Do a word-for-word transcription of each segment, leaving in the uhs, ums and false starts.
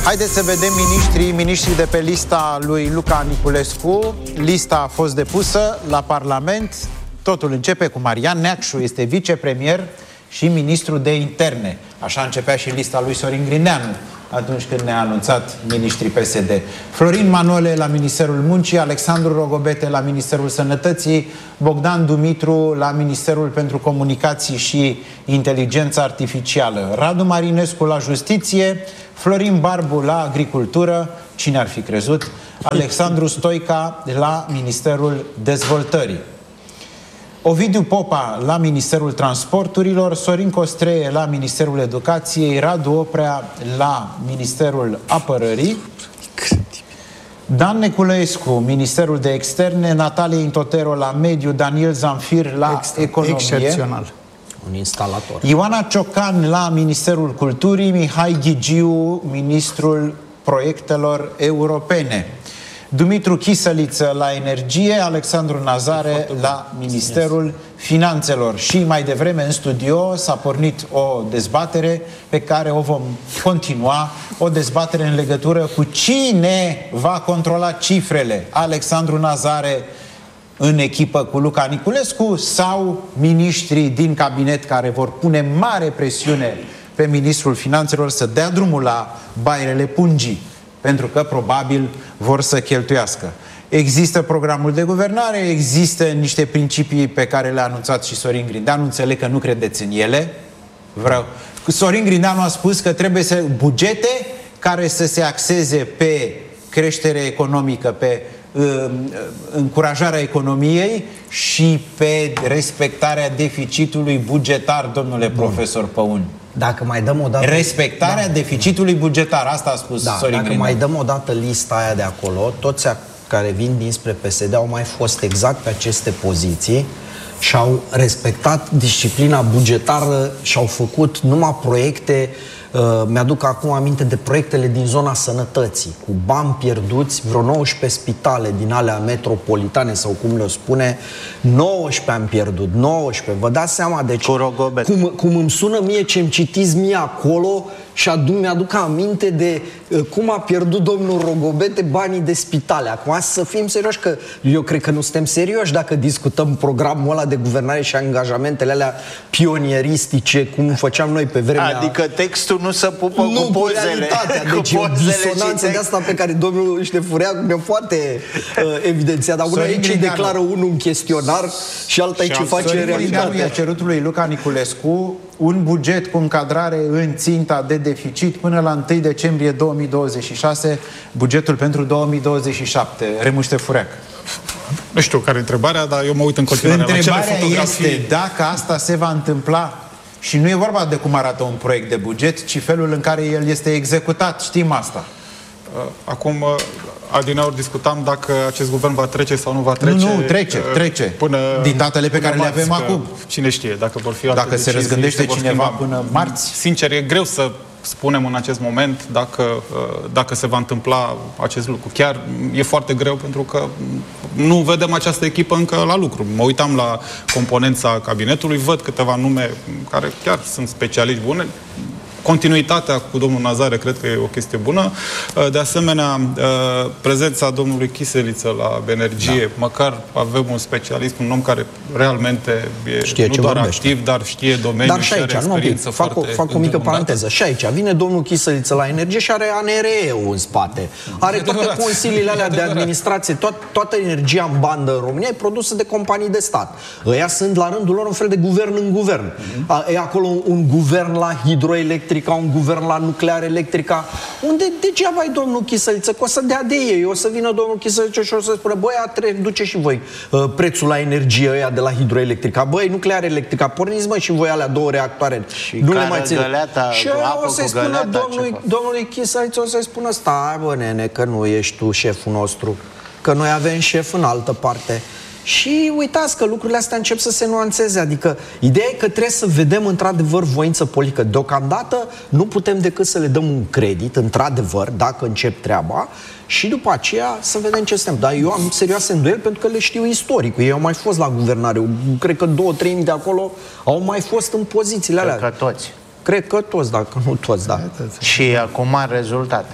Haideți să vedem miniștrii, miniștrii de pe lista lui Luca Niculescu. Lista a fost depusă la Parlament. Totul începe cu Marian Neacșu, este vicepremier și ministru de interne. Așa începea și lista lui Sorin Grindeanu atunci când ne-a anunțat miniștrii P S D. Florin Manole la Ministerul Muncii, Alexandru Rogobete la Ministerul Sănătății, Bogdan Dumitru la Ministerul pentru Comunicații și Inteligența Artificială, Radu Marinescu la Justiție, Florin Barbu la Agricultură, cine ar fi crezut, Alexandru Stoica la Ministerul Dezvoltării, Ovidiu Popa la Ministerul Transporturilor, Sorin Costreie la Ministerul Educației, Radu Oprea la Ministerul Apărării, Dan Neculescu, Ministerul de Externe, Natalia Intotero la Mediu, Daniel Zamfir la Ex Economie. Excepțional. Un instalator. Ioana Ciocan la Ministerul Culturii, Mihai Ghigiu, Ministrul Proiectelor Europene, Dumitru Chisăliță la Energie, Alexandru Nazare la Ministerul Finanțelor. Și mai devreme în studio s-a pornit o dezbatere pe care o vom continua, o dezbatere în legătură cu cine va controla cifrele. Alexandru Nazare în echipă cu Luca Niculescu sau miniștrii din cabinet care vor pune mare presiune pe ministrul Finanțelor să dea drumul la bairele pungii, pentru că probabil vor să cheltuiască. Există programul de guvernare, există niște principii pe care le-a anunțat și Sorin Grindeanu. Înțeleg că nu credeți în ele. Vreau. Sorin Grindeanu a spus că trebuie să bugete care să se axeze pe creștere economică, pe uh, încurajarea economiei și pe respectarea deficitului bugetar, domnule Bun. profesor Păun. Dacă mai dăm o dată... Respectarea da. deficitului bugetar, asta a spus da, Sorin Dacă Grindeanu. mai dăm o dată lista aia de acolo, toți care vin dinspre P S D au mai fost exact pe aceste poziții și au respectat disciplina bugetară și au făcut numai proiecte. Uh, mi-aduc acum aminte de proiectele din zona sănătății, cu bani pierduți, vreo nouăsprezece spitale din alea metropolitane sau cum le spune, nouăsprezece am pierdut, nouăsprezece, vă dați seama, deci cum, cum îmi sună mie ce-mi citiți mie acolo și adu- mi-aduc aminte de uh, cum a pierdut domnul Rogobete banii de spitale. Acum să fim serioși, că eu cred că nu suntem serioși dacă discutăm programul ăla de guvernare și angajamentele alea pionieristice, cum făceam noi pe vremea... Adică textul nu se pupă nu, cu pozele. Realitatea. Deci cu pozele o disonanță de asta pe care domnul Ștefurea ne poate uh, evidenția. Dar una e ce declară unul în chestionar și alta e ce face în realitate. I-a cerut lui Luca Niculescu un buget cu încadrare în ținta de deficit până la întâi decembrie două mii douăzeci și șase, bugetul pentru două mii douăzeci și șapte. Remu Ștefureac. Nu știu care e întrebarea, dar eu mă uit în continuare la cele fotografii. Întrebarea este dacă asta se va întâmpla. Și nu e vorba de cum arată un proiect de buget, ci felul în care el este executat. Știm asta. Acum, adineauri discutam dacă acest guvern va trece sau nu va trece. Nu, nu, trece, trece. Până din datele pe care le avem acum. Cine știe, dacă vor fi alte Dacă se răzgândește cineva până marți. Sincer, e greu să spunem în acest moment dacă, dacă se va întâmpla acest lucru. Chiar e foarte greu pentru că nu vedem această echipă încă la lucru. Mă uitam la componența cabinetului, văd câteva nume care chiar sunt specialiști bune. Continuitatea cu domnul Nazare cred că e o chestie bună. De asemenea, prezența domnului Chisăliță la Energie, da. Măcar avem un specialist, un om care realmente e știe nu doar vorbește. activ, dar știe domeniul. Dar și aici, și are experiență fac, foarte o, fac o mică paranteză. Și aici vine domnul Chisăliță la Energie și are A N R E-ul în spate. Are toate consiliile alea de administrație, toat, toată energia în bandă în România e produsă de companii de stat. Ăia sunt la rândul lor un fel de guvern în guvern. Mm-hmm. E acolo un guvern la hidroelectric, ca un guvern la nuclear electrica, unde degeaba ai domnul Chisăliță, că o să dea de ei, o să vină domnul Chisăliță și o să spună, băi, duce și voi uh, prețul la energie ăia de la hidroelectrica, băi, nuclear electrica, porniți mă și voi alea două reactoare, și nu le mai ține. Și apă o să-i spună domnului, domnului Chisăliță, o să-i spună, stai bă nene, că nu ești tu șeful nostru, că noi avem șef în altă parte. Și uitați că lucrurile astea încep să se nuanțeze. Adică ideea e că trebuie să vedem într-adevăr voință politică. Deocamdată nu putem decât să le dăm un credit, într-adevăr, dacă încep treaba, și după aceea să vedem ce suntem. Dar eu am serioase îndoieli pentru că le știu istoricul. Ei au mai fost la guvernare. Cred că două, trei mii de acolo au mai fost în pozițiile alea. Cred că toți. Cred că toți, dacă nu toți, da. Și acum rezultate.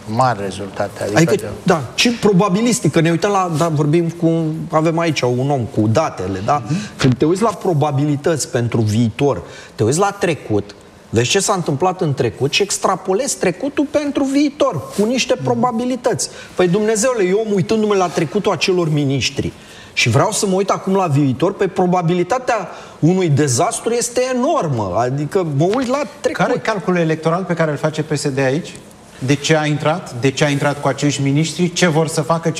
mari rezultate. Adică, Adică, de... da, și probabilistic, că ne uităm la, da, vorbim cu, avem aici un om cu datele, da? Mm-hmm. Când te uiți la probabilități pentru viitor, te uiți la trecut, vezi ce s-a întâmplat în trecut și extrapolezi trecutul pentru viitor, cu niște probabilități. Păi Dumnezeule, eu uitându-mă la trecutul acelor miniștri și vreau să mă uit acum la viitor, pe probabilitatea unui dezastru este enormă. Adică mă uit la trecut. Care e calculul electoral pe care îl face P S D aici? De ce a intrat? De ce a intrat cu acești miniștri? Ce vor să facă?